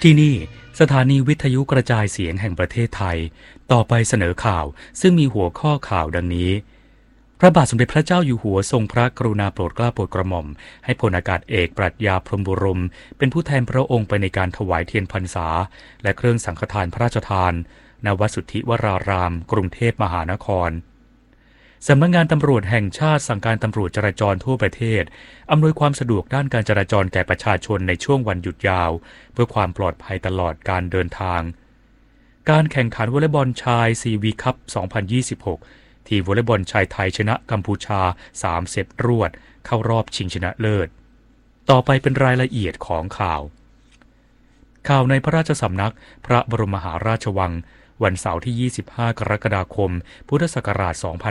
ที่นี่สถานีวิทยุกระจายเสียงแห่งประเทศไทยต่อไปเสนอข่าวซึ่งมีหัวข้อข่าวดังนี้พระบาทสมเด็จพระเจ้าอยู่หัวทรงพระกรุณาโปรดเกล้าโปรดกระหม่อมให้พลอากาศเอกปรัชญาพรหมบุรมเป็นผู้แทนพระองค์ไปในการถวายเทียนพรรษาและเครื่องสังฆทานพระราชทานณวัดสุทธิวรารามกรุงเทพมหานครสำนักงานตำรวจแห่งชาติสั่งการตำรวจจราจรทั่วประเทศอำนวยความสะดวกด้านการจราจรแก่ประชาชนในช่วงวันหยุดยาวเพื่อความปลอดภัยตลอดการเดินทางการแข่งขันวอลเลย์บอลชายซีวีคัพ 2026 ทีมวอลเลย์บอลชายไทยชนะกัมพูชา 3 เซตรวดเข้ารอบชิงชนะเลิศต่อไปเป็นรายละเอียดของข่าวในพระราชสำนักพระบรมมหาราชวังวันเสาร์ที่ 25 กรกฎาคม พุทธศักราช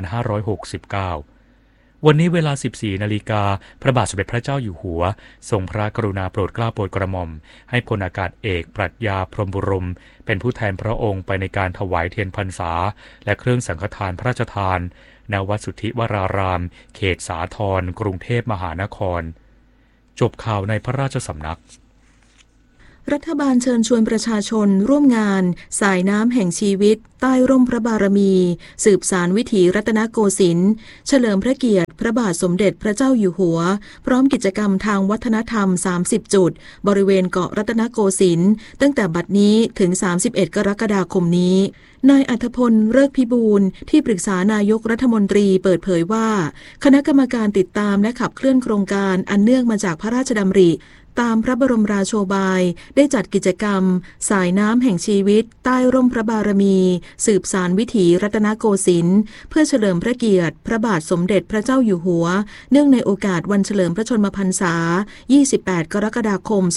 2569 วันนี้เวลา 14 นาฬิกาพระบาทสมเด็จพระเจ้าอยู่หัวทรงพระกรุณาโปรดเกล้าโปรดกระหม่อมให้พลอากาศเอกปรัชญาพรหมบุรมเป็นผู้แทนพระองค์ไปในการถวายเทียนพรรษาและเครื่องสังฆทานพระราชทานณวัดสุทธิวรารามเขตสาทรกรุงเทพมหานครจบข่าวในพระราชสำนักรัฐบาลเชิญชวนประชาชนร่วมงานสายน้ำแห่งชีวิตใต้ร่มพระบารมีสืบสานวิถีรัตนโกสินทร์เฉลิมพระเกียรติพระบาทสมเด็จพระเจ้าอยู่หัวพร้อมกิจกรรมทางวัฒนธรรม30จุดบริเวณเกาะรัตนโกสินทร์ตั้งแต่บัดนี้ถึง31กรกฎาคมนี้นายอัธพลเลิกพิบูลที่ปรึกษานายกรัฐมนตรีเปิดเผยว่าคณะกรรมการติดตามและขับเคลื่อนโครงการอันเนื่องมาจากพระราชดำริตามพระบรมราโชบายได้จัดกิจกรรมสายน้ำแห่งชีวิตใต้ร่มพระบารมีสืบสานวิถีรัตนโกสินทร์เพื่อเฉลิมพระเกียรติพระบาทสมเด็จพระเจ้าอยู่หัวเนื่องในโอกาสวันเฉลิมพระชนมพรรษา28กรกฎาคม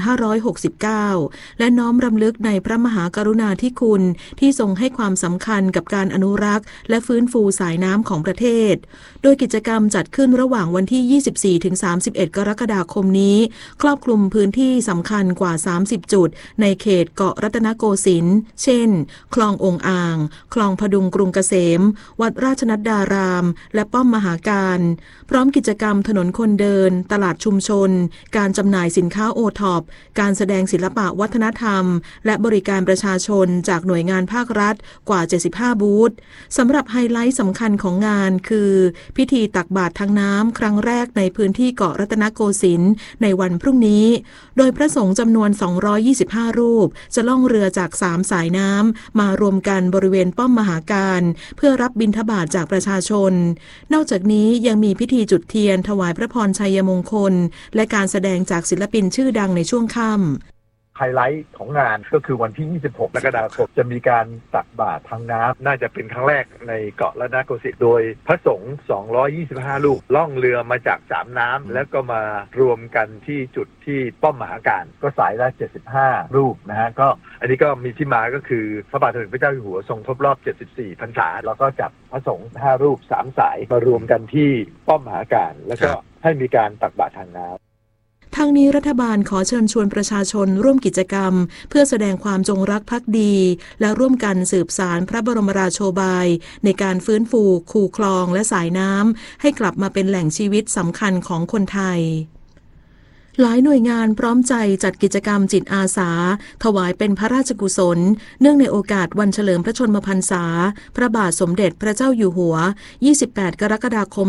2569และน้อมรำลึกในพระมหากรุณาธิคุณที่ทรงให้ความสำคัญกับการอนุรักษ์และฟื้นฟูสายน้ำของประเทศโดยกิจกรรมจัดขึ้นระหว่างวันที่ 24-31 กรกฎาคมนี้ครอบคลุมพื้นที่สำคัญกว่า30จุดในเขตเกาะรัตนโกสินทร์เช่นคลององอ่างคลองพดุงกรุงเกษมวัดราชนัดดารามและป้อมมหาการพร้อมกิจกรรมถนนคนเดินตลาดชุมชนการจำหน่ายสินค้าโอท็อปการแสดงศิลปะวัฒนธรรมและบริการประชาชนจากหน่วยงานภาครัฐกว่า75บูธสำหรับไฮไลท์สำคัญของงานคือพิธีตักบาตรทางน้ำครั้งแรกในพื้นที่เกาะรัตนโกสินทร์ในวันพรุ่งนี้โดยพระสงฆ์จำนวน225รูปจะล่องเรือจาก3สายน้ำมารวมกันบริเวณป้อมมหาการเพื่อรับบิณฑบาตจากประชาชนนอกจากนี้ยังมีพิธีจุดเทียนถวายพระพรชัยมงคลและการแสดงจากศิลปินชื่อดังในช่วงค่ำไฮไลท์ของงานก็คือวันที่ 26 กรกฎาคมจะมีการตักบาตรทางน้ำน่าจะเป็นครั้งแรกในเกาะรัตนโกสินทร์โดยพระสงฆ์225รูปล่องเรือมาจาก3น้ำแล้วก็มารวมกันที่จุดที่ป้อมมหาการก็สายละ75รูปนะฮะก็อันนี้ก็มีที่มาก็คือพระบาทสมเด็จพระเจ้าอยู่หัวทรงครบรอบ74พรรษาแล้วก็จับพระสงฆ์5รูป3สายมารวมกันที่ป้อมมหาการแล้วก็ให้มีการตักบาตรทางน้ำทางนี้รัฐบาลขอเชิญชวนประชาชนร่วมกิจกรรมเพื่อแสดงความจงรักภักดีและร่วมกันสืบสานพระบรมราโชบายในการฟื้นฟูคูคลองและสายน้ำให้กลับมาเป็นแหล่งชีวิตสำคัญของคนไทยหลายหน่วยงานพร้อมใจจัดกิจกรรมจิตอาสาถวายเป็นพระราชกุศลเนื่องในโอกาสวันเฉลิมพระชนมพรรษาพระบาทสมเด็จพระเจ้าอยู่หัว28กรกฎาคม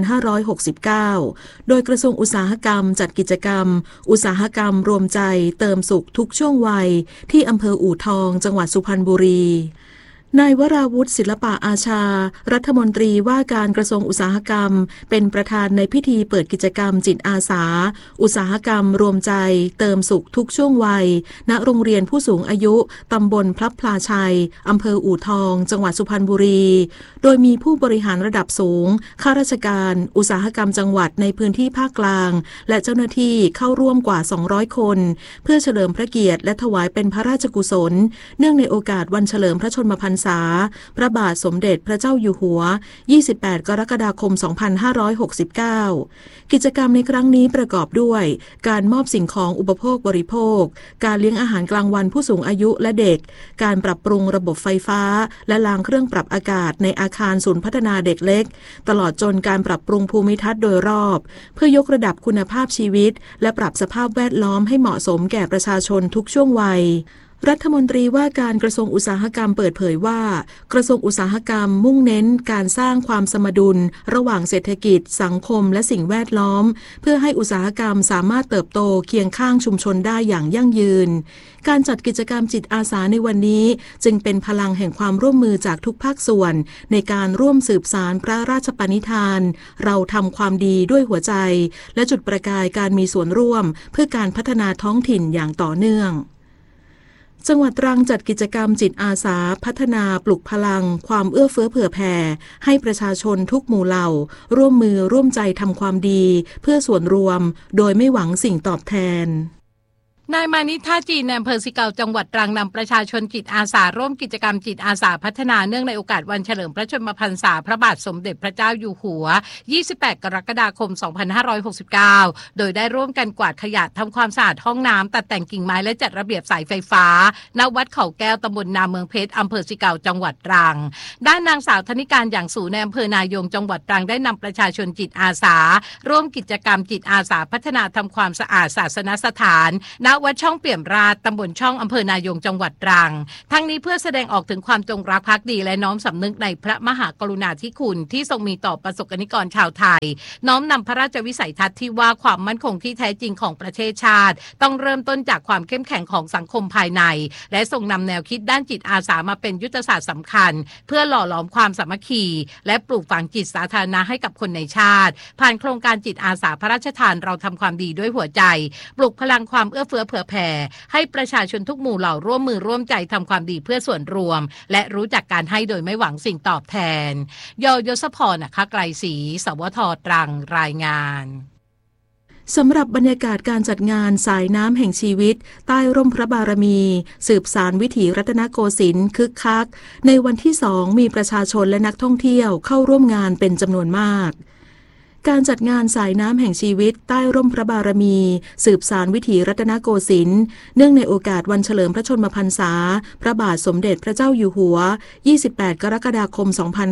2569โดยกระทรวงอุตสาหกรรมจัดกิจกรรมอุตสาหกรรมรวมใจเติมสุขทุกช่วงวัยที่อำเภออู่ทองจังหวัดสุพรรณบุรีนายวราวุฒิศิลปะอาชารัฐมนตรีว่าการกระทรวงอุตสาหกรรมเป็นประธานในพิธีเปิดกิจกรรมจิตอาสาอุตสาหกรรมรวมใจเติมสุขทุกช่วงวัยณโรงเรียนผู้สูงอายุตำบลพลับพลาชัยอำเภออู่ทองจังหวัดสุพรรณบุรีโดยมีผู้บริหารระดับสูงข้าราชการอุตสาหกรรมจังหวัดในพื้นที่ภาคกลางและเจ้าหน้าที่เข้าร่วมกว่า200คนเพื่อเฉลิมพระเกียรติและถวายเป็นพระราชกุศลเนื่องในโอกาสวันเฉลิมพระชนมพรรษาพระบาทสมเด็จพระเจ้าอยู่หัว28กรกฎาคม2569กิจกรรมในครั้งนี้ประกอบด้วยการมอบสิ่งของอุปโภคบริโภคการเลี้ยงอาหารกลางวันผู้สูงอายุและเด็กการปรับปรุงระบบไฟฟ้าและรางเครื่องปรับอากาศในอาคารศูนย์พัฒนาเด็กเล็กตลอดจนการปรับปรุงภูมิทัศน์โดยรอบเพื่อยกระดับคุณภาพชีวิตและปรับสภาพแวดล้อมให้เหมาะสมแก่ประชาชนทุกช่วงวัยรัฐมนตรีว่าการกระทรวงอุตสาหกรรมเปิดเผยว่ากระทรวงอุตสาหกรรมมุ่งเน้นการสร้างความสมดุลระหว่างเศรษฐกิจสังคมและสิ่งแวดล้อมเพื่อให้อุตสาหกรรมสามารถเติบโตเคียงข้างชุมชนได้อย่างยั่งยืนการจัดกิจกรรมจิตอาสาในวันนี้จึงเป็นพลังแห่งความร่วมมือจากทุกภาคส่วนในการร่วมสืบสานพระราชปณิธานเราทำความดีด้วยหัวใจและจุดประกายการมีส่วนร่วมเพื่อการพัฒนาท้องถิ่นอย่างต่อเนื่องจังหวัดตรังจัดกิจกรรมจิตอาสาพัฒนาปลุกพลังความเอื้อเฟื้อเผื่อแผ่ให้ประชาชนทุกหมู่เหล่าร่วมมือร่วมใจทำความดีเพื่อส่วนรวมโดยไม่หวังสิ่งตอบแทนนายมานิท่าจีนในอำเภอสิเกาจังหวัดตรังนำประชาชนจิตอาสาร่วมกิจกรรมจิตอาสาพัฒนาเนื่องในโอกาสวันเฉลิมพระชนมพรรษาพระบาทสมเด็จพระเจ้าอยู่หัว28กรกฎาคม2569โดยได้ร่วมกันกวาดขยะทำความสะอาดห้องน้ำตัดแต่งกิ่งไม้และจัดระเบียบสายไฟฟ้าณวัดเขาแก้วตำบลนาเมืองเพชรอำเภอสิเกาจังหวัดตรังด้านนางสาวธนิการอย่างสูในอำเภอนายงจังหวัดตรังได้นำประชาชนจิตอาสาร่วมกิจกรรมจิตอาสาพัฒนาทำความสะอาดศาสนสถานณวัดช่องเปี่ยมตำบลช่องอำเภอนายงจังหวัดตรังทั้งนี้เพื่อแสดงออกถึงความจงรักภักดีและน้อมสำนึกในพระมหากรุณาธิคุณที่ทรงมีต่อประสบกนิกรชาวไทยน้อมนำพระราชวิสัยทัศน์ที่ว่าความมั่นคงที่แท้จริงของประเทศชาติต้องเริ่มต้นจากความเข้มแข็งของสังคมภายในและทรงนำแนวคิดด้านจิตอาสามาเป็นยุทธศาสตร์สำคัญเพื่อหล่อหลอมความสามัคคีและปลูกฝังจิตสาธารณะให้กับคนในชาติผ่านโครงการจิตอาสาพระราชทานเราทำความดีด้วยหัวใจปลุกพลังความเอื้อเฟื้อเผื่อแผ่ให้ประชาชนทุกหมู่เหล่าร่วมมือร่วมใจทำความดีเพื่อส่วนรวมและรู้จักการให้โดยไม่หวังสิ่งตอบแทนยศพรไกรศรีสวท.ตรังรายงานสำหรับบรรยากาศการจัดงานสายน้ำแห่งชีวิตใต้ร่มพระบารมีสืบสานวิถีรัตนโกสินทร์คึกคักในวันที่2มีประชาชนและนักท่องเที่ยวเข้าร่วมงานเป็นจำนวนมากการจัดงานสายน้ำแห่งชีวิตใต้ร่มพระบารมีสืบสานวิถีรัตนโกสินทร์เนื่องในโอกาสวันเฉลิมพระชนมพรรษาพระบาทสมเด็จพระเจ้าอยู่หัว28กรกฎาคม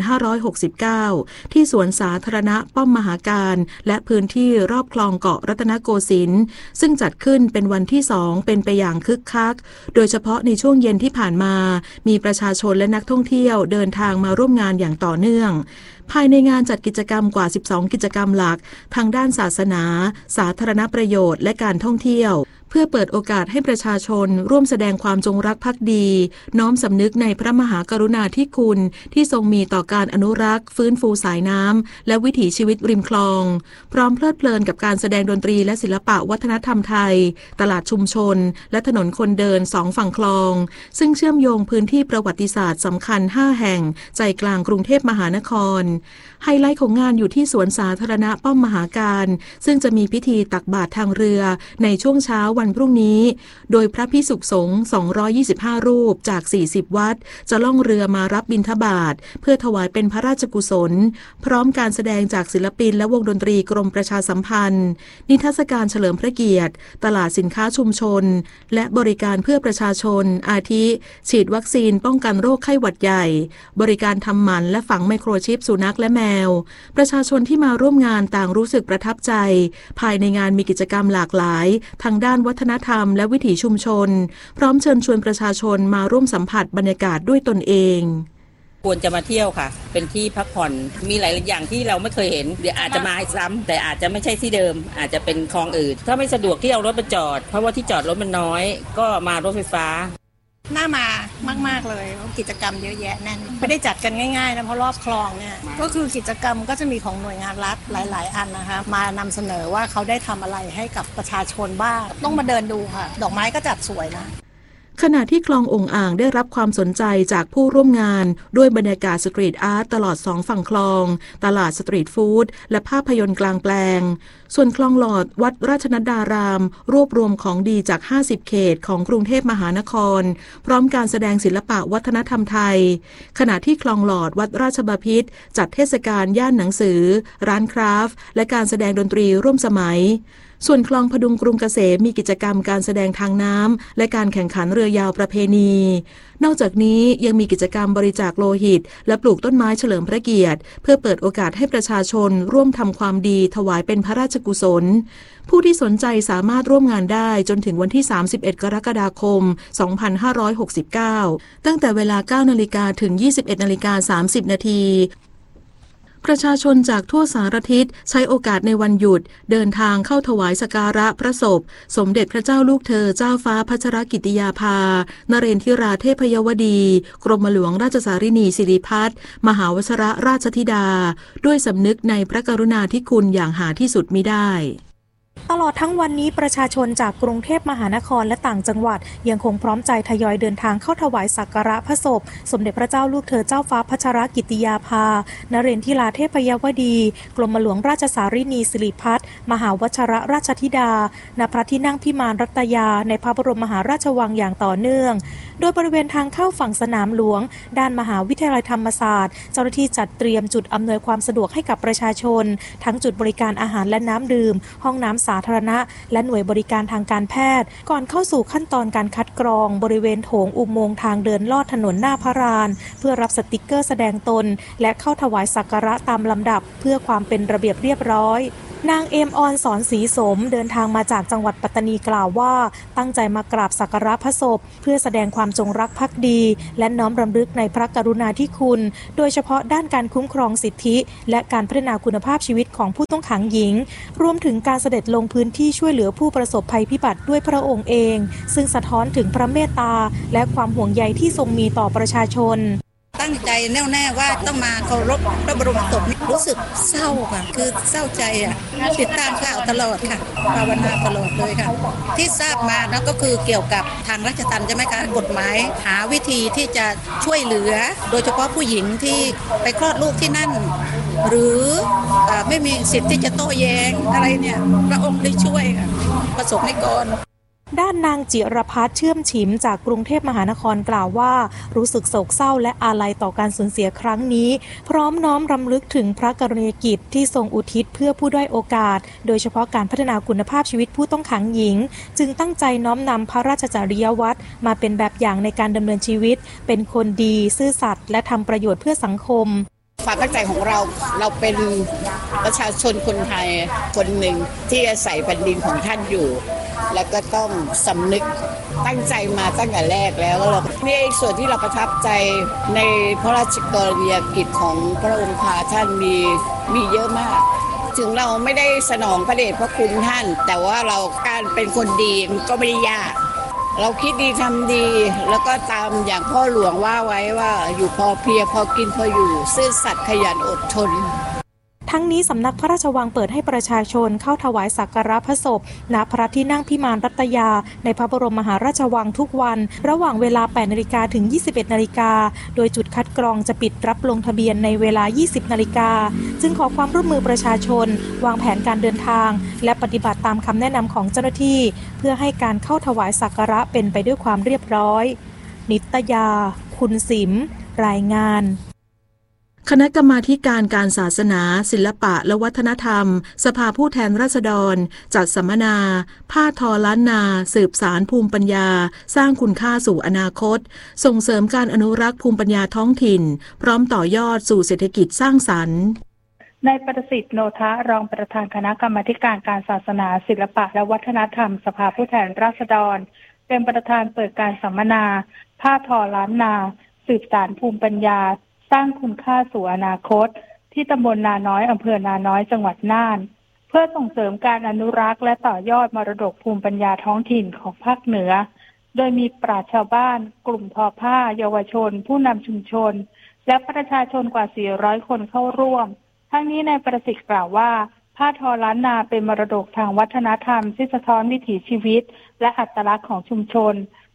2569ที่สวนสาธารณะป้อมมหาการและพื้นที่รอบคลองเกาะรัตนโกสินทร์ซึ่งจัดขึ้นเป็นวันที่2เป็นไปอย่างคึกคักโดยเฉพาะในช่วงเย็นที่ผ่านมามีประชาชนและนักท่องเที่ยวเดินทางมาร่วมงานอย่างต่อเนื่องภายในงานจัดกิจกรรมกว่า12กิจกรรมหลักทางด้านศาสนาสาธารณประโยชน์และการท่องเที่ยวเพื่อเปิดโอกาสให้ประชาชนร่วมแสดงความจงรักภักดีน้อมสำนึกในพระมหากรุณาธิคุณที่ทรงมีต่อการอนุรักษ์ฟื้นฟูสายน้ำและวิถีชีวิตริมคลองพร้อมเพลิดเพลินกับการแสดงดนตรีและศิลปะวัฒนธรรมไทยตลาดชุมชนและถนนคนเดิน2ฝั่งคลองซึ่งเชื่อมโยงพื้นที่ประวัติศาสตร์สำคัญ5แห่งใจกลางกรุงเทพมหานครไฮไลท์ของงานอยู่ที่สวนสาธารณะป้อมมหาการซึ่งจะมีพิธีตักบาตรทางเรือในช่วงเช้าวันพรุ่งนี้โดยพระภิกษุสงฆ์225รูปจาก40วัดจะล่องเรือมารับบิณฑบาตเพื่อถวายเป็นพระราชกุศลพร้อมการแสดงจากศิลปินและวงดนตรีกรมประชาสัมพันธ์นิทรรศการเฉลิมพระเกียรติตลาดสินค้าชุมชนและบริการเพื่อประชาชนอาทิฉีดวัคซีนป้องกันโรคไข้หวัดใหญ่บริการทำหมันและฝังไมโครชิปสุนัขและแมวประชาชนที่มาร่วมงานต่างรู้สึกประทับใจภายในงานมีกิจกรรมหลากหลายทางด้านวัฒนธรรมและวิถีชุมชนพร้อมเชิญชวนประชาชนมาร่วมสัมผัสบรรยากาศด้วยตนเองควรจะมาเที่ยวค่ะเป็นที่พักผ่อนมีหลายอย่างที่เราไม่เคยเห็นเดี๋ยวอาจจะมาซ้ำแต่อาจจะไม่ใช่ที่เดิมอาจจะเป็นคลองอื่นถ้าไม่สะดวกที่เอารถมาจอดเพราะว่าที่จอดรถมันน้อยก็มารถไฟฟ้าน่ามามากๆเลยกิจกรรมเยอะแยะแน่นไม่ได้จัดกันง่ายๆนะเพราะรอบคลองเนี่ยก็คือกิจกรรมก็จะมีของหน่วยงานรัฐหลายๆอันนะคะมานำเสนอว่าเขาได้ทำอะไรให้กับประชาชนบ้างต้องมาเดินดูค่ะดอกไม้ก็จัดสวยนะขณะที่คลององอ่างได้รับความสนใจจากผู้ร่วมงานด้วยบรรยากาศสตรีทอาร์ตตลอด2ฝั่งคลองตลาดสตรีทฟู้ดและภาพยนตร์กลางแปลงส่วนคลองหลอดวัดราชนัดดารามรวบรวมของดีจาก50เขตของกรุงเทพมหานครพร้อมการแสดงศิลปะวัฒนธรรมไทยขณะที่คลองหลอดวัดราชบพิตรจัดเทศกาลย่านหนังสือร้านคราฟต์และการแสดงดนตรีร่วมสมัยส่วนคลองพดุงกรุงเกษมมีกิจกรรมการแสดงทางน้ำและการแข่งขันเรือยาวประเพณีนอกจากนี้ยังมีกิจกรรมบริจาคโลหิตและปลูกต้นไม้เฉลิมพระเกียรติเพื่อเปิดโอกาสให้ประชาชนร่วมทำความดีถวายเป็นพระราชกุศลผู้ที่สนใจสามารถร่วมงานได้จนถึงวันที่31กรกฎาคม2569ตั้งแต่เวลา 9:00 นถึง 21:30 นประชาชนจากทั่วสารทิศใช้โอกาสในวันหยุดเดินทางเข้าถวายสักการะพระศพสมเด็จพระเจ้าลูกเธอเจ้าฟ้าพัชรกิติยาภานเรนทิราเทพยวดีกรมหลวงราชสารินีสิริพัฒน์มหาวชรราชธิดาด้วยสำนึกในพระกรุณาธิคุณอย่างหาที่สุดมิได้ตลอดทั้งวันนี้ประชาชนจากกรุงเทพมหานครและต่างจังหวัดยังคงพร้อมใจทยอยเดินทางเข้าถวายสักการะพระศพสมเด็จพระเจ้าลูกเธอเจ้าฟ้าพัชรกิติยาภานเรนทิราเทพยวดีกรมหลวงราชสารินีสิริพัฒน์มหาวชรราชธิดาณพระที่นั่งพิมานรัตยาในพระบรมมหาราชวังอย่างต่อเนื่องโดยบริเวณทางเข้าฝั่งสนามหลวงด้านมหาวิทยาลัยธรรมศาสตร์เจ้าหน้าที่จัดเตรียมจุดอำนวยความสะดวกให้กับประชาชนทั้งจุดบริการอาหารและน้ำดื่มห้องน้ำสาธารณะและหน่วยบริการทางการแพทย์ก่อนเข้าสู่ขั้นตอนการคัดกรองบริเวณโถงอุโมงค์ทางเดินลอดถนนหน้าพระลานเพื่อรับสติกเกอร์แสดงตนและเข้าถวายสักการะตามลำดับเพื่อความเป็นระเบียบเรียบร้อยนางเอมออนสอนศรีสมเดินทางมาจากจังหวัดปัตตานีกล่าวว่าตั้งใจมากราบสักการะพระศพเพื่อแสดงความจงรักภักดีและน้อมรำลึกในพระกรุณาธิคุณโดยเฉพาะด้านการคุ้มครองสิทธิและการพัฒนาคุณภาพชีวิตของผู้ต้องขังหญิงรวมถึงการเสด็จลงพื้นที่ช่วยเหลือผู้ประสบภัยพิบัติด้วยพระองค์เองซึ่งสะท้อนถึงพระเมตตาและความห่วงใยที่ทรงมีต่อประชาชนตั้งใจแน่วแน่ว่าต้องมาเคารพพระบรมศพรู้สึกเศร้าค่ะคือเศร้าใจติดตามข่าวตลอดค่ะภาวนาตลอดเลยค่ะที่ทราบมานะก็คือเกี่ยวกับทางราชทัณฑ์ใช่ไหมคะกฎหมายหาวิธีที่จะช่วยเหลือโดยเฉพาะผู้หญิงที่ไปคลอดลูกที่นั่นหรือไม่มีสิทธิ์ที่จะโต้แย้งอะไรเนี่ยพระองค์ได้ช่วยค่ะประสบนิกรด้านนางจิรพัฒน์เชื่อมฉิมจากกรุงเทพมหานครกล่าวว่ารู้สึกโศกเศร้าและอาลัยต่อการสูญเสียครั้งนี้พร้อมน้อมรำลึกถึงพระกรณียกิจที่ทรงอุทิศเพื่อผู้ด้อยโอกาสโดยเฉพาะการพัฒนาคุณภาพชีวิตผู้ต้องขังหญิงจึงตั้งใจน้อมนำพระราชจริยวัตรมาเป็นแบบอย่างในการดำเนินชีวิตเป็นคนดีซื่อสัตย์และทำประโยชน์เพื่อสังคมความตั้งใจของเราเป็นประชาชนคนไทยคนหนึ่งที่อาศัยแผ่นดินของท่านอยู่แล้วก็ต้องสำนึกตั้งใจมาตั้งแต่แรกแล้วเรานี่ส่วนที่เราประทับใจในพระราชกรณียกิจของพระองค์ท่านมีเยอะมากถึงเราไม่ได้สนองพระเดชพระคุณท่านแต่ว่าเราการเป็นคนดีมันก็ไม่ได้ยากเราคิดดีทำดีแล้วก็ตามอย่างพ่อหลวงว่าไว้ว่าอยู่พอเพียงพอกินพออยู่ซื่อสัตย์ขยันอดทนทั้งนี้สำนักพระราชวังเปิดให้ประชาชนเข้าถวายสักการะพระศพณพระที่นั่งพิมานรัตยาในพระบรมมหาราชวังทุกวันระหว่างเวลา 8:00 นถึง 21:00 นโดยจุดคัดกรองจะปิดรับลงทะเบียนในเวลา 20:00 นจึงขอความร่วมมือประชาชนวางแผนการเดินทางและปฏิบัติตามคำแนะนำของเจ้าหน้าที่เพื่อให้การเข้าถวายสักการะเป็นไปด้วยความเรียบร้อยนิตยาคุณสิมรายงานคณะกรรมาธิการการศาสนาศิลปะและวัฒนธรรมสภาผู้แทนราษฎรจัดสัมมนาผ้าทอล้านนาสืบสานภูมิปัญญาสร้างคุณค่าสู่อนาคตส่งเสริมการอนุรักษ์ภูมิปัญญาท้องถิ่นพร้อมต่อยอดสู่เศรษฐกิจสร้างสรรค์นายประสิทธิ์โนทะรองประธานคณะกรรมาธิการการศาสนาศิลปะและวัฒนธรรมสภาผู้แทนราษฎรเป็นประธานเปิดการสัมมนาผ้าทอล้านนาสืบสานภูมิปัญญาสร้างคุณค่าสู่อนาคตที่ตำบลนาน้อยอำเภอนาน้อยจังหวัดน่านเพื่อส่งเสริมการอนุรักษ์และต่อยอดมรดกภูมิปัญญาท้องถิ่นของภาคเหนือโดยมีปราชญ์ชาวบ้านกลุ่มทอผ้าเยาวชนผู้นำชุมชนและประชาชนกว่า400คนเข้าร่วมทั้งนี้นายประสิทธิ์กล่าวว่าผ้าทอล้านนาเป็นมรดกทางวัฒนธรรมที่สะท้อนวิถีชีวิตและอัตลักษณ์ของชุมชน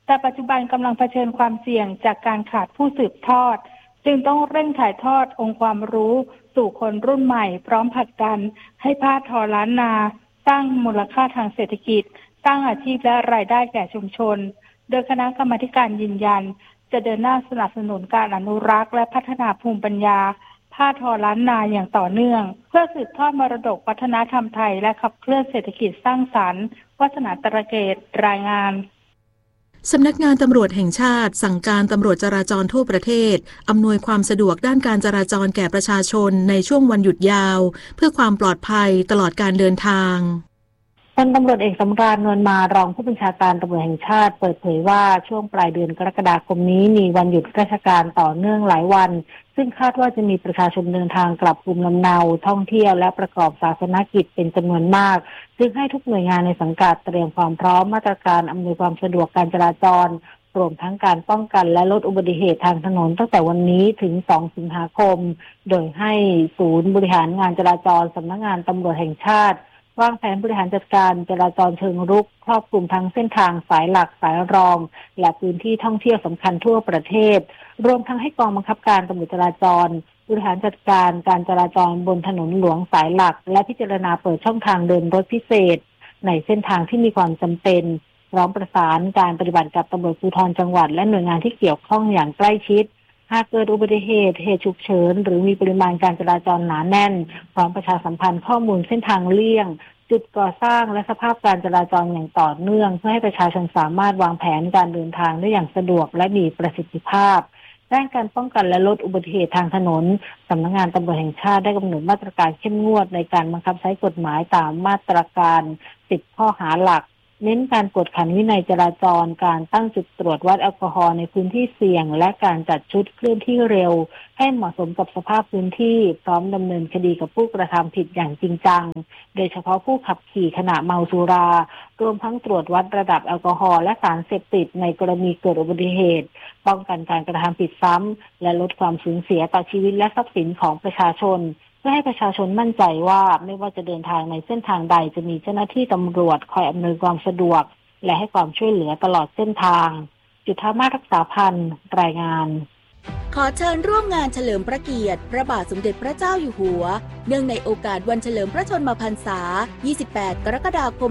แต่ปัจจุบันกำลังเผชิญความเสี่ยงจากการขาดผู้สืบทอดจึงต้องเร่งถ่ายทอดองค์ความรู้สู่คนรุ่นใหม่พร้อมผลักดันให้ผ้าทอล้านนาสร้างมูลค่าทางเศรษฐกิจสร้างอาชีพและรายได้แก่ชุมชนโดยคณะกรรมาการยืนยันจะเดินหน้าสนับสนุนการอนุรักษ์และพัฒนาภูมิปัญญาผ้าทอล้านนาอย่างต่อเนื่องเพื่อสืบทอดมรดกวัฒนธรรมไทยและขับเคลื่อนเศรษฐกิจสร้างสรรค์วัฒนาตระเกตรายงานสำนักงานตำรวจแห่งชาติสั่งการตำรวจจราจรทั่วประเทศอำนวยความสะดวกด้านการจราจรแก่ประชาชนในช่วงวันหยุดยาวเพื่อความปลอดภัยตลอดการเดินทางพลตำรวจเอกสำราญ นวลมารองผู้บัญชาการตำรวจแห่งชาติเปิดเผยว่าช่วงปลายเดือนกรกฎาคมนี้มีวันหยุดราชการต่อเนื่องหลายวันซึ่งคาดว่าจะมีประชาชนเดินทางกลับภูมิลำเนาท่องเที่ยวและประกอบศาสนกิจเป็นจำนวนมากซึ่งให้ทุกหน่วยงานในสังกัดเตรียมความพร้อมมาตรการอำนวยความสะดวกการจราจรรวมทั้งการป้องกันและลดอุบัติเหตุทางถนนตั้งแต่วันนี้ถึง 2 สิงหาคมโดยให้ศูนย์บริหารงานจราจรสำนักงานตำรวจแห่งชาติวางแผนบริหารจัดการจราจรเชิงรุกครอบคลุมทั้งเส้นทางสายหลักสายรองและพื้นที่ท่องเที่ยวสำคัญทั่วประเทศรวมทั้งให้กองบังคับการตำรวจจราจรบริหารจัดการการจราจรบนถนนหลวงสายหลักและพิจารณาเปิดช่องทางเดินรถพิเศษในเส้นทางที่มีความจำเป็นพร้อมประสานการปฏิบัติกับตำรวจภูธรจังหวัดและหน่วยงานที่เกี่ยวข้องอย่างใกล้ชิดหากเกิดอุบัติเหตุฉุกเฉินหรือมีปริมาณการจราจรหนาแน่นพร้อมประชาสัมพันธ์ข้อมูลเส้นทางเลี่ยงจุดก่อสร้างและสภาพการจราจรอย่างต่อเนื่องเพื่อให้ประชาชนสามารถวางแผนการเดินทางได้อย่างสะดวกและมีประสิทธิภาพด้านการป้องกันและลดอุบัติเหตุทางถนนสำนักงานตำรวจแห่งชาติได้กำหนดมาตรการเข้มงวดในการบังคับใช้กฎหมายตามมาตรการ10 ข้อหาหลักเน้นการกวดขันวินัยจราจรการตั้งจุดตรวจวัดแอลกอฮอล์ในพื้นที่เสี่ยงและการจัดชุดเคลื่อนที่เร็วให้เหมาะสมกับสภาพพื้นที่พร้อมดำเนินคดีกับผู้กระทำผิดอย่างจริงจังโดยเฉพาะผู้ขับขี่ขณะเมาสุรารวมทั้งตรวจวัดระดับแอลกอฮอล์และสารเสพติดในกรณีเกิดอุบัติเหตุป้องกันการกระทำผิดซ้ำและลดความสูญเสียต่อชีวิตและทรัพย์สินของประชาชนเพื่อให้ประชาชนมั่นใจว่าไม่ว่าจะเดินทางในเส้นทางใดจะมีเจ้าหน้าที่ตำรวจคอยอำนวยความสะดวกและให้ความช่วยเหลือตลอดเส้นทางจุฑามาศ รักษาพันธ์รายงานขอเชิญร่วมงานเฉลิมพระเกียรติพระบาทสมเด็จพระเจ้าอยู่หัวเนื่องในโอกาสวันเฉลิมพระชนมพรรษา 28 กรกฎาคม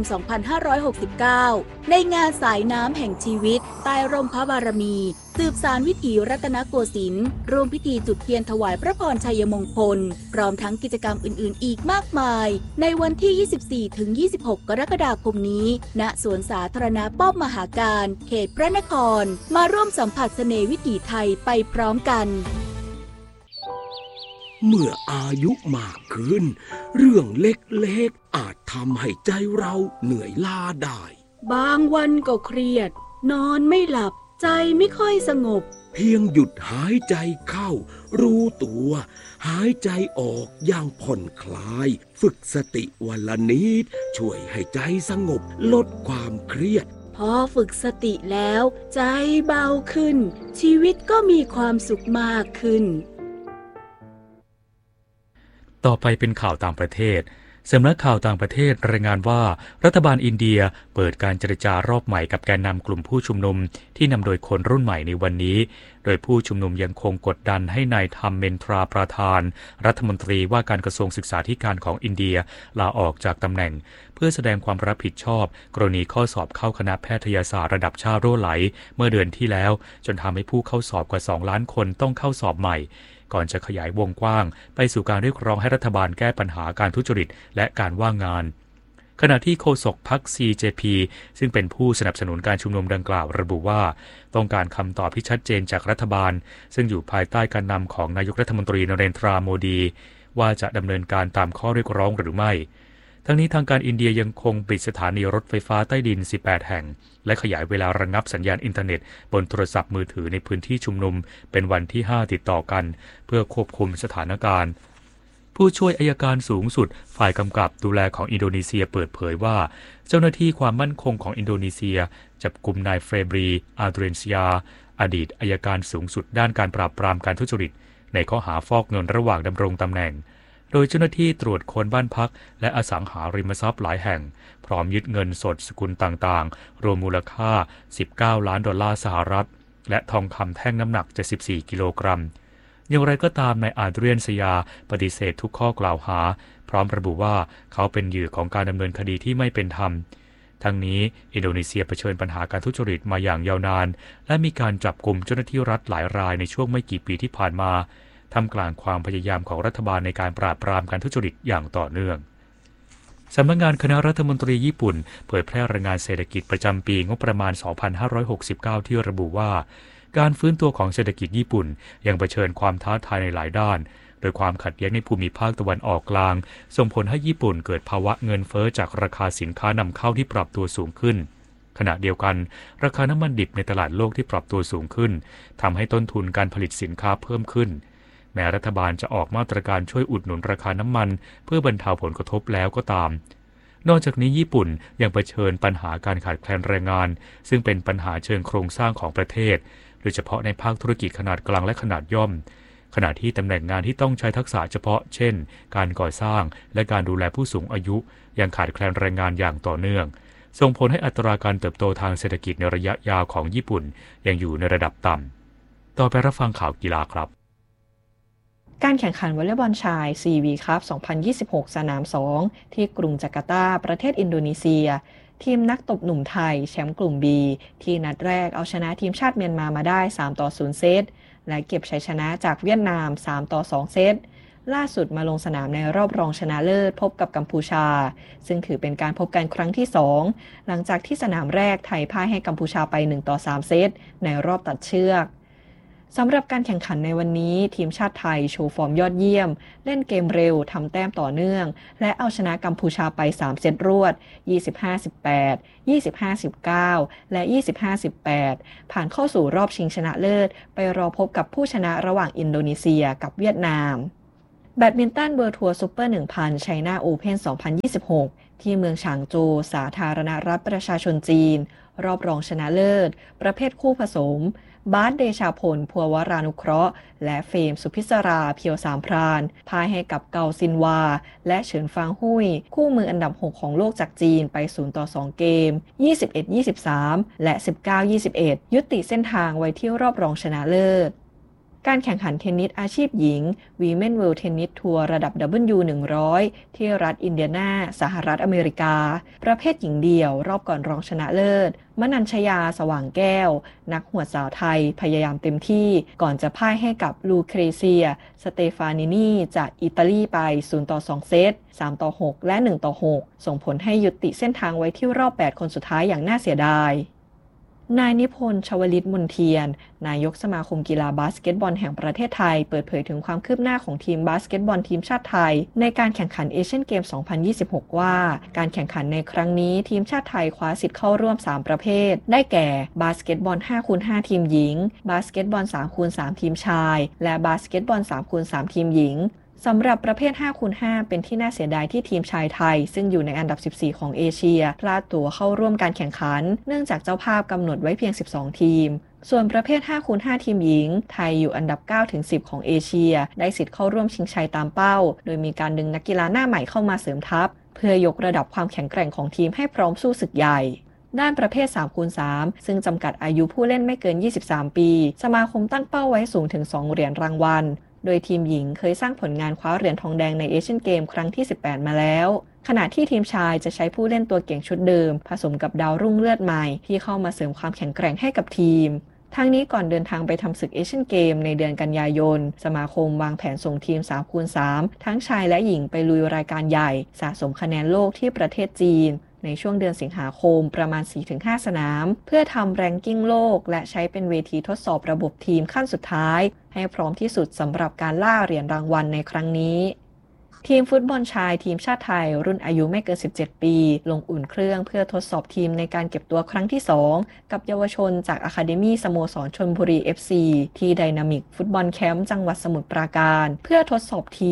2569 ในงานสายน้ำแห่งชีวิตใต้ร่มพระบารมีสืบสานวิถีรัตนโกสินทร์ร่วมพิธีจุดเทียนถวายพระพรชัยมงคลพร้อมทั้งกิจกรรมอื่นๆอีกมากมายในวันที่ 24-26 กรกฎาคมนี้ณสวนสาธารณะป้อมมหาการเขตพระนครมาร่วมสัมผัสเสน่ห์วิถีไทยไปพร้อมกันเมื่ออายุมากขึ้นเรื่องเล็กๆอาจทำให้ใจเราเหนื่อยล้าได้บางวันก็เครียดนอนไม่หลับใจไม่ค่อยสงบเพียงหยุดหายใจเข้ารู้ตัวหายใจออกอย่างผ่อนคลายฝึกสติวันละนิดช่วยให้ใจสงบลดความเครียดพอฝึกสติแล้วใจเบาขึ้นชีวิตก็มีความสุขมากขึ้นต่อไปเป็นข่าวต่างประเทศสำนักข่าวต่างประเทศรายงานว่ารัฐบาลอินเดียเปิดการเจรจารอบใหม่กับแกนนำกลุ่มผู้ชุมนุมที่นำโดยคนรุ่นใหม่ในวันนี้โดยผู้ชุมนุมยังคงกดดันให้นายธรรมเมนทราประธานรัฐมนตรีว่าการกระทรวงศึกษาธิการของอินเดียลาออกจากตำแหน่งเพื่อแสดงความรับผิดชอบกรณีข้อสอบเข้าคณะแพทยศาสตร์ระดับชาติรั่วไหลเมื่อเดือนที่แล้วจนทำให้ผู้เข้าสอบกว่า2 ล้านคนต้องเข้าสอบใหม่ก่อนจะขยายวงกว้างไปสู่การเรียกร้องให้รัฐบาลแก้ปัญหาการทุจริตและการว่างงานขณะที่โฆษกพรรค CJP ซึ่งเป็นผู้สนับสนุนการชุมนุมดังกล่าวระบุว่าต้องการคำตอบที่ชัดเจนจากรัฐบาลซึ่งอยู่ภายใต้การนำของนายกรัฐมนตรีนเรนทราโมดีว่าจะดำเนินการตามข้อเรียกร้องหรือไม่ทั้งนี้ทางการอินเดียยังคงปิดสถานีรถไฟฟ้าใต้ดิน18 แห่งและขยายเวลาระงับสัญญาณอินเทอร์เน็ตบนโทรศัพท์มือถือในพื้นที่ชุมนุมเป็นวันที่5ติดต่อกันเพื่อควบคุมสถานการณ์ผู้ช่วยอัยการสูงสุดฝ่ายกำกับดูแลของอินโดนีเซียเปิดเผยว่าเจ้าหน้าที่ความมั่นคงของอินโดนีเซียจับกุมนายเฟรบรีอาร์เดรนเซียอดีตอัยการสูงสุดด้านการปราบปรามการทุจริตในข้อหาฟอกเงินระหว่างดำรงตำแหน่งโดยเจ้าหน้าที่ตรวจค้นบ้านพักและอสังหาริมทรัพย์หลายแห่งพร้อมยึดเงินสดสกุลต่างๆรวมมูลค่า$19 ล้านและทองคำแท่งน้ำหนัก74กิโลกรัมอย่างไรก็ตามนายอาเดรียน ซยาปฏิเสธทุกข้อกล่าวหาพร้อมระบุว่าเขาเป็นเหยื่อของการดำเนินคดีที่ไม่เป็นธรรมทั้งนี้อินโดนีเซียเผชิญปัญหาการทุจริตมาอย่างยาวนานและมีการจับกุมเจ้าหน้าที่รัฐหลายรายในช่วงไม่กี่ปีที่ผ่านมาท่ามกลางความพยายามของรัฐบาลในการปราบปรามการทุจริตอย่างต่อเนื่องสำนักงานคณะรัฐมนตรีญี่ปุ่นเผยแพร่รายงานเศรษฐกิจประจำปีงบประมาณ 2569 ที่ระบุว่าการฟื้นตัวของเศรษฐกิจญี่ปุ่นยังเผชิญความท้าทายในหลายด้านโดยความขัดแย้งในภูมิภาคตะวันออกกลางส่งผลให้ญี่ปุ่นเกิดภาวะเงินเฟ้อจากราคาสินค้านำเข้าที่ปรับตัวสูงขึ้นขณะเดียวกันราคาน้ำมันดิบในตลาดโลกที่ปรับตัวสูงขึ้นทำให้ต้นทุนการผลิตสินค้าเพิ่มขึ้นแม้รัฐบาลจะออกมาตรการช่วยอุดหนุนราคาน้ำมันเพื่อบรรเทาผลกระทบแล้วก็ตามนอกจากนี้ญี่ปุ่นยังเผชิญปัญหาการขาดแคลนแรงงานซึ่งเป็นปัญหาเชิงโครงสร้างของประเทศโดยเฉพาะในภาคธุรกิจขนาดกลางและขนาดย่อมขณะที่ตำแหน่งงานที่ต้องใช้ทักษะเฉพาะเช่นการก่อสร้างและการดูแลผู้สูงอายุยังขาดแคลนแรงงานอย่างต่อเนื่องส่งผลให้อัตราการเติบโตทางเศรษฐกิจในระยะยาวของญี่ปุ่นยังอยู่ในระดับต่ำต่อไปรับฟังข่าวกีฬาครับการแข่งขันวอลเลย์บอลชาย CV Cup 2026 สนาม 2 ที่กรุงจาการ์ตาประเทศอินโดนีเซียทีมนักตบหนุ่มไทยแชมป์กลุ่ม B ที่นัดแรกเอาชนะทีมชาติเมียนมามาได้ 3-0 เซตและเก็บชัยชนะจากเวียดนาม 3-2 เซตล่าสุดมาลงสนามในรอบรองชนะเลิศพบกับกัมพูชาซึ่งถือเป็นการพบกันครั้งที่ 2 หลังจากที่สนามแรกไทยพ่ายให้กัมพูชาไป 1-3 เซตในรอบตัดเชือกสำหรับการแข่งขันในวันนี้ทีมชาติไทยโชว์ฟอร์มยอดเยี่ยมเล่นเกมเร็วทำแต้มต่อเนื่องและเอาชนะกัมพูชาไป3เซตรวด 25-18 25-19 และ 25-18 ผ่านเข้าสู่รอบชิงชนะเลิศไปรอพบกับผู้ชนะระหว่างอินโดนีเซียกับเวียดนามแบดมินตันเวิลด์ทัวร์ซุปเปอร์ 1000 China Open 2026 ที่เมืองฉางโจวสาธารณรัฐประชาชนจีนรอบรองชนะเลิศประเภทคู่ผสมบาสเดชาพลพัววรานุเคราะห์และเฟมสุพิศราเพียวสามพรานพ่ายให้กับเกาซินวาและเฉินฟางหุยคู่มืออันดับ 6 ของโลกจากจีนไป 0-2 เกม 21-23 และ 19-21 ยุติเส้นทางไว้ที่รอบรองชนะเลิศการแข่งขันเทนนิสอาชีพหญิง Women World Tennis Tour ระดับ W100 ที่รัฐอินเดียนาสหรัฐอเมริกาประเภทหญิงเดี่ยวรอบก่อนรองชนะเลิศมนัญชยาสว่างแก้วนักหวดสาวไทยพยายามเต็มที่ก่อนจะพ่ายให้กับลูเครเซียสเตฟานินีจากอิตาลีไป 0-2 เซต 3-6 และ 1-6 ส่งผลให้ยุติเส้นทางไว้ที่รอบ 8 คนสุดท้ายอย่างน่าเสียดายนายนิพนธ์ ชวลิตมนเทียนนายกสมาคมกีฬาบาสเกตบอลแห่งประเทศไทยเปิดเผยถึงความคืบหน้าของทีมบาสเกตบอลทีมชาติไทยในการแข่งขันเอเชียนเกม 2026 ว่าการแข่งขันในครั้งนี้ทีมชาติไทยคว้าสิทธิ์เข้าร่วม 3 ประเภทได้แก่บาสเกตบอล 5x5 ทีมหญิงบาสเกตบอล 3x3 ทีมชายและบาสเกตบอล 3x3 ทีมหญิงสำหรับประเภท 5x5 เป็นที่น่าเสียดายที่ทีมชายไทยซึ่งอยู่ในอันดับ 14 ของเอเชียพลาดตั๋วเข้าร่วมการแข่งขันเนื่องจากเจ้าภาพกำหนดไว้เพียง 12 ทีมส่วนประเภท 5x5 ทีมหญิงไทยอยู่อันดับ 9-10 ของเอเชียได้สิทธิ์เข้าร่วมชิงชัยตามเป้าโดยมีการดึงนักกีฬาหน้าใหม่เข้ามาเสริมทัพเพื่อยกระดับความแข็งแกร่งของทีมให้พร้อมสู้ศึกใหญ่ด้านประเภท 3x3 ซึ่งจำกัดอายุผู้เล่นไม่เกิน 23 ปีสมาคมตั้งเป้าไว้สูงถึง 2 เหรียญรางวัลโดยทีมหญิงเคยสร้างผลงานคว้าเหรียญทองแดงในเอเชียนเกมครั้งที่ 18 มาแล้วขณะที่ทีมชายจะใช้ผู้เล่นตัวเก่งชุดเดิมผสมกับดาวรุ่งเลือดใหม่ที่เข้ามาเสริมความแข็งแกร่งให้กับทีมทั้งนี้ก่อนเดินทางไปทำศึกเอเชียนเกมในเดือนกันยายนสมาคมวางแผนส่งทีม 3x3 ทั้งชายและหญิงไปลุยรายการใหญ่สะสมคะแนนโลกที่ประเทศจีนในช่วงเดือนสิงหาคมประมาณ 4-5 สนามเพื่อทำแรงกิ้งโลกและใช้เป็นเวทีทดสอบระบบทีมขั้นสุดท้ายให้พร้อมที่สุดสำหรับการล่าเหรียญรางวัลในครั้งนี้ทีมฟุตบอลชายทีมชาติไทยรุ่นอายุไม่เกิน 17 ปีลงอุ่นเครื่องเพื่อทดสอบทีมในการเก็บตัวครั้งที่ 2 กับเยาวชนจากอะคาเดมี่สโมสรชลบุรี FC ที่ไดนามิกฟุตบอลแคมป์จังหวัดสมุทรปราการเพื่อทดสอบทีม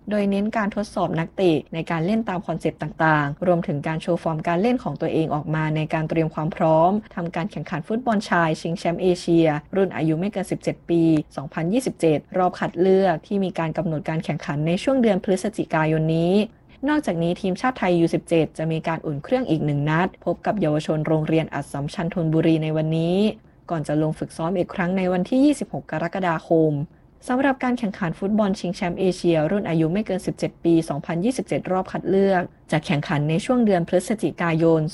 โดยเน้นการทดสอบนักเตะในการเล่นตามคอนเซปต์ต่างๆรวมถึงการโชว์ฟอร์มการเล่นของตัวเองออกมาในการเตรียมความพร้อมทำการแข่งขันฟุตบอลชายชิงแชมป์เอเชียรุ่นอายุไม่เกิน17 ปี 2027 รอบคัดเลือกที่มีการกำหนดการแข่งขันในช่วงเดือนพฤศจิกายนนี้นอกจากนี้ทีมชาติไทย U17 จะมีการอุ่นเครื่องอีก1 นัดพบกับเยาวชนโรงเรียนอัสสัมชัญธนบุรีในวันนี้ก่อนจะลงฝึกซ้อมอีกครั้งในวันที่26 กรกฎาคมสำหรับการแข่งขันฟุตบอลชิงแชมป์เอเชียรุ่นอายุไม่เกิน17 ปี 2027 รอบคัดเลือกจะแข่งขันในช่วงเดือนพฤศจิกายน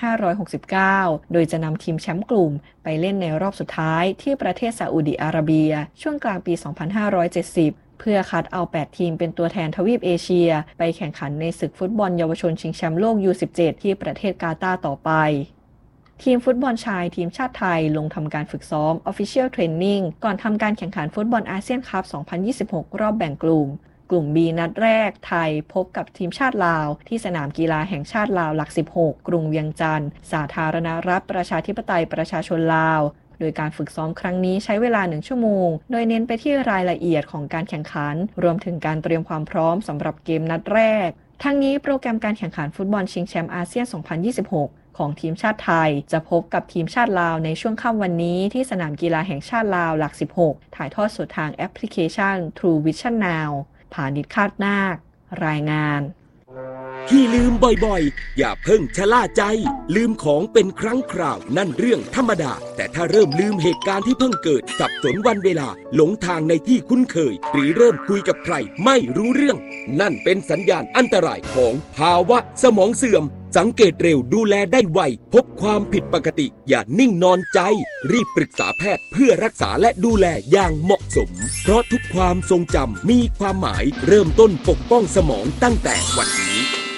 2569 โดยจะนำทีมแชมป์กลุ่มไปเล่นในรอบสุดท้ายที่ประเทศซาอุดิอาระเบียช่วงกลางปี 2570 เพื่อคัดเอา 8 ทีมเป็นตัวแทนทวีปเอเชียไปแข่งขันในศึกฟุตบอลเยาวชนชิงแชมป์โลก U17 ที่ประเทศกาตาร์ต่อไปทีมฟุตบอลชายทีมชาติไทยลงทำการฝึกซ้อม Official Training ก่อนทำการแข่งขันฟุตบอลอาเซียนคัพ 2026 รอบแบ่งกลุ่ม กลุ่ม B นัดแรกไทยพบกับทีมชาติลาวที่สนามกีฬาแห่งชาติลาวหลัก 16 กรุงเวียงจันทร์สาธารณรัฐประชาธิปไตยประชาชนลาวโดยการฝึกซ้อมครั้งนี้ใช้เวลา1 ชั่วโมงโดยเน้นไปที่รายละเอียดของการแข่งขันรวมถึงการเตรียมความพร้อมสำหรับเกมนัดแรกทั้งนี้โปรแกรมการแข่งขันฟุตบอลชิงแชมป์อาเซียน 2026 ของทีมชาติไทยจะพบกับทีมชาติลาวในช่วงค่ำวันนี้ที่สนามกีฬาแห่งชาติลาวหลัก 16 ถ่ายทอดสดทางแอปพลิเคชัน True Vision Now ผานิช คาดนาครายงานที่ลืมบ่อยๆอย่าเพิ่งชะล่าใจลืมของเป็นครั้งคราวนั่นเรื่องธรรมดาแต่ถ้าเริ่มลืมเหตุการณ์ที่เพิ่งเกิดสับสนวันเวลาหลงทางในที่คุ้นเคยหรือเริ่มคุยกับใครไม่รู้เรื่องนั่นเป็นสัญญาณอันตรายของภาวะสมองเสื่อมสังเกตเร็วดูแลได้ไวพบความผิดปกติอย่านิ่งนอนใจรีบปรึกษาแพทย์เพื่อรักษาและดูแลอย่างเหมาะสมเพราะทุกความทรงจำมีความหมายเริ่มต้นปกป้องสมองตั้งแต่วันนี้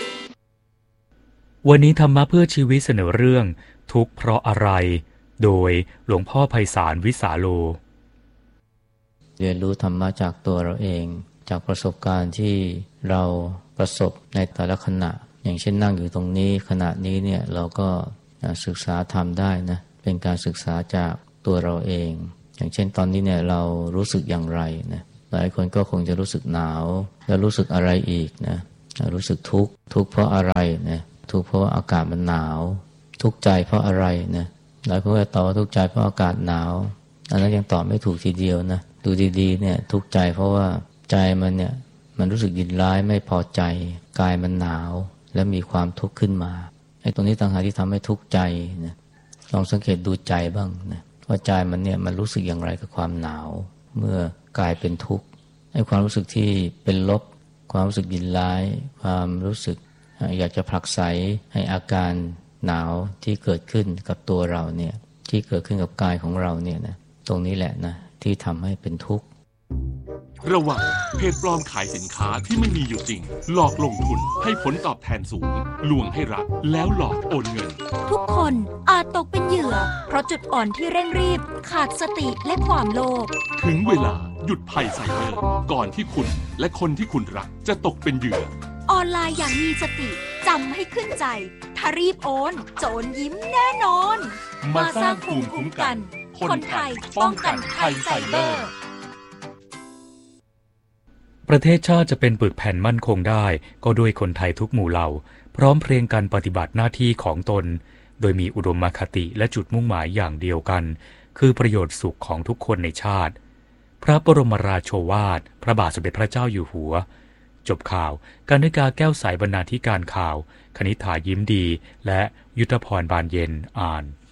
วันนี้ธรรมะเพื่อชีวิตเสนอเรื่องทุกข์เพราะอะไรโดยหลวงพ่อไพศาลวิสาโลเรียนรู้ธรรมะจากตัวเราเองจากประสบการณ์ที่เราประสบในแต่ละขณะอย่างเช่นนั่งอยู่ตรงนี้ขณะนี้เนี่ยเราก็ศึกษาธรรมได้นะเป็นการศึกษาจากตัวเราเองอย่างเช่นตอนนี้เนี่ยเรารู้สึกอย่างไรนะหลายคนก็คงจะรู้สึกหนาวแล้วรู้สึกอะไรอีกนะรู้สึกทุกข์เพราะอะไรนะทุกข์เพราะว่าอากาศมันหนาวทุกข์ใจเพราะอะไรนะหลายคนก็ตอบว่าทุกข์ใจเพราะอากาศหนาวอันนั้นยังตอบไม่ถูกทีเดียวนะดูดีๆเนี่ยทุกข์ใจเพราะว่าใจมันเนี่ยมันรู้สึกยินร้ายไม่พอใจกายมันหนาวแล้วมีความทุกข์ขึ้นมาไอ้ตรงนี้ต่างหากที่ทำให้ทุกข์ใจนะลองสังเกตดูใจบ้างนะว่าใจมันเนี่ยมันรู้สึกอย่างไรกับความหนาวเมื่อกายเป็นทุกข์ไอ้ความรู้สึกที่เป็นลบความรู้สึกยินร้ายความรู้สึกอยากจะผลักไสให้อาการหนาวที่เกิดขึ้นกับตัวเราเนี่ยที่เกิดขึ้นกับกายของเราเนี่ยนะตรงนี้แหละนะที่ทำให้เป็นทุกข์ระวังเพจปลอมขายสินค้าที่ไม่มีอยู่จริงหลอกลงทุนให้ผลตอบแทนสูงลวงให้รักแล้วหลอกโอนเงินทุกคนอาจตกเป็นเหยื่อเพราะจุดอ่อนที่เร่งรีบขาดสติและความโลภถึงเวลาหยุดภัยไซเบอร์ก่อนที่คุณและคนที่คุณรักจะตกเป็นเหยื่อออนไลน์อย่างมีสติจำให้ขึ้นใจถ้ารีบโอนโจรยิ้มแน่นอนมาสร้างภูมิคุ้มกันคนไทยป้องกันภัยไซเบอร์ประเทศชาติจะเป็นปึกแผ่นมั่นคงได้ก็ด้วยคนไทยทุกหมู่เหล่าพร้อมเพรียงกันปฏิบัติหน้าที่ของตนโดยมีอุดมคติและจุดมุ่งหมายอย่างเดียวกันคือประโยชน์สุขของทุกคนในชาติพระบรมราโชวาทพระบาทสมเด็จพระเจ้าอยู่หัวจบข่าวการนิกาแก้วใสบรรณาธิการข่าวคณิษฐายิ้มดีและยุทธพรบานเย็นอ่าน